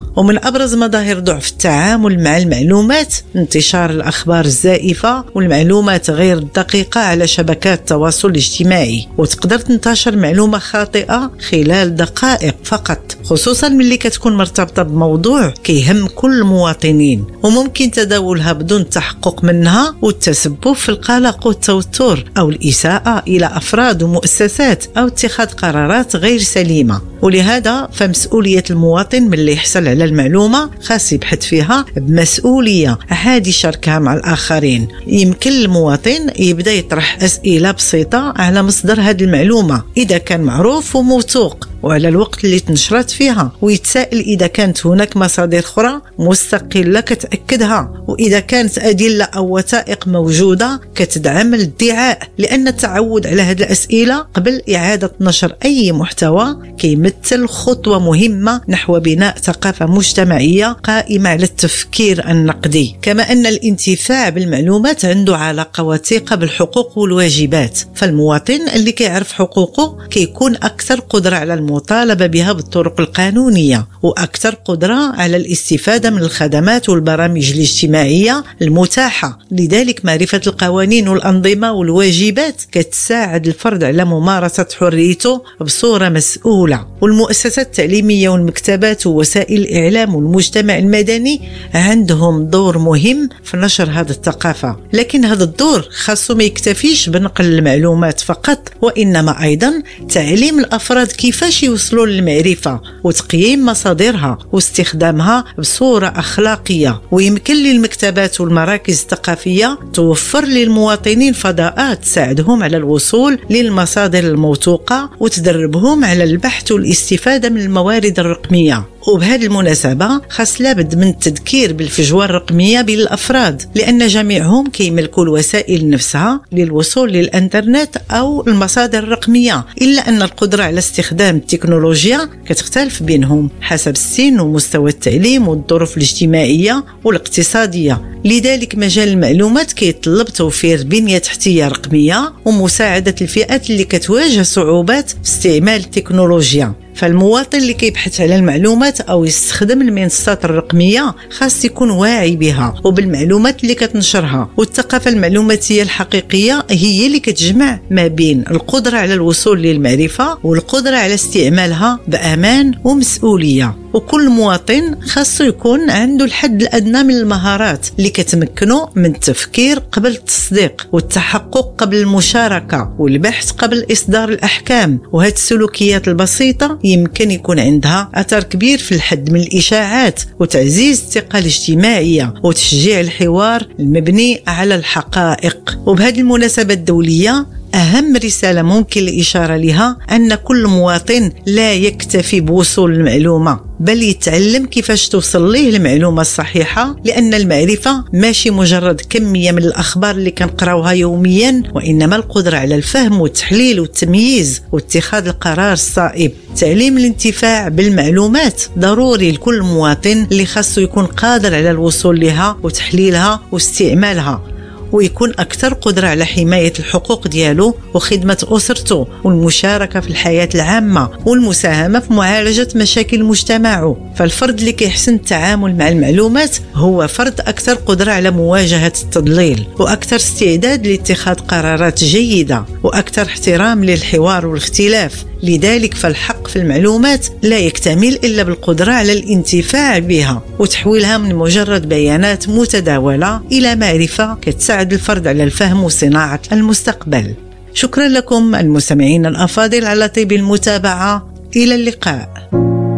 ومن أبرز مظاهر ضعف التعامل مع المعلومات انتشار الأخبار الزائفة والمعلومات غير الدقيقة على شبكات التواصل الاجتماعي، وتقدر تنتشر معلومة خاطئة خلال دقائق فقط، خصوصا ملي كتكون مرتبطة بموضوع كيهم كل المواطنين، وممكن تداولها بدون التحقق منها والتسبب في القلق والتوتر أو الإساءة إلى أفراد ومؤسسات أو اتخاذ قرارات غير سليمة. ولهذا فمسؤولية المواطن من اللي يحصل على المعلومة خاص يبحث فيها بمسؤولية عاد يشاركها مع الآخرين. يمكن المواطن يبدأ يطرح أسئلة بسيطة على مصدر هذه المعلومة إذا كان معروف وموثوق وعلى الوقت اللي تنشرت فيها، ويتساءل إذا كانت هناك مصادر أخرى مستقلة كتأكدها، وإذا كانت أدلة أو وثائق موجودة كتدعم الادعاء، لأن التعود على هذه الأسئلة قبل إعادة نشر أي محتوى كيمثل خطوة مهمة نحو بناء ثقافة مجتمعية قائمة على التفكير النقدي. كما أن الانتفاع بالمعلومات عنده علاقة وثيقة بالحقوق والواجبات، فالمواطن اللي كيعرف حقوقه كيكون أكثر قدرة على المطالبة بها بالطرق القانونية، وأكثر قدرة على الاستفادة من الخدمات والبرامج الاجتماعية المتاحة. لذلك معرفة القوانين والأنظمة والواجبات كتساعد الفرد على ممارسة حريته بصورة مسؤولة. والمؤسسات التعليمية والمكتبات ووسائل الإعلام والمجتمع المدني عندهم دور مهم في نشر هذه الثقافة، لكن هذا الدور خاصه ما يكتفيش بنقل المعلومات فقط، وإنما أيضا تعليم الأفراد كيفاش يوصلوا للمعرفة وتقييم مصادرها واستخدامها بصورة أخلاقية. ويمكن للمكتبات والمراكز الثقافية توفر للمواطنين فضاءات تساعدهم على الوصول للمصادر الموثوقة وتدربهم على البحث والاستفادة من الموارد الرقمية. وبهذه المناسبة خاص لابد من التذكير بالفجوة الرقمية بين الأفراد، لأن جميعهم كيملكوا الوسائل نفسها للوصول للإنترنت أو المصادر الرقمية، إلا أن القدرة على استخدام التكنولوجيا كتختلف بينهم حسب السن ومستوى التعليم والظروف الاجتماعية والاقتصادية. لذلك مجال المعلومات كيطلب توفير بنية تحتية رقمية ومساعدة الفئات اللي كتواجه صعوبات في استعمال التكنولوجيا. فالمواطن اللي كيبحث على المعلومات أو يستخدم المنصات الرقمية خاص يكون واعي بها وبالمعلومات اللي كتنشرها. والثقافة المعلوماتية الحقيقية هي اللي كتجمع ما بين القدرة على الوصول للمعرفة والقدرة على استعمالها بأمان ومسؤولية. وكل مواطن خاصه يكون عنده الحد الأدنى من المهارات اللي كتمكنه من التفكير قبل التصديق والتحقق قبل المشاركة والبحث قبل إصدار الأحكام. وهذه السلوكيات البسيطة يمكن يكون عندها أثر كبير في الحد من الإشاعات وتعزيز الثقة الاجتماعية وتشجيع الحوار المبني على الحقائق. وبهذه المناسبة الدولية أهم رسالة ممكن الإشارة لها أن كل مواطن لا يكتفي بوصول المعلومة بل يتعلم كيفاش توصل ليه المعلومة الصحيحة، لأن المعرفة ماشي مجرد كمية من الأخبار اللي كنقراوها يوميا، وإنما القدرة على الفهم والتحليل والتمييز واتخاذ القرار الصائب. تعليم الانتفاع بالمعلومات ضروري لكل مواطن اللي خاصه يكون قادر على الوصول لها وتحليلها واستعمالها، ويكون أكثر قدرة على حماية الحقوق ديالو وخدمة أسرته والمشاركة في الحياة العامة والمساهمة في معالجة مشاكل مجتمعه. فالفرد اللي كيحسن التعامل مع المعلومات هو فرد أكثر قدرة على مواجهة التضليل وأكثر استعداد لاتخاذ قرارات جيدة وأكثر احترام للحوار والاختلاف. لذلك فالحق في المعلومات لا يكتمل إلا بالقدرة على الانتفاع بها وتحويلها من مجرد بيانات متداولة إلى معرفة كتساعد الفرد على الفهم وصناعة المستقبل. شكرا لكم المستمعين الأفاضل على طيب المتابعة. إلى اللقاء.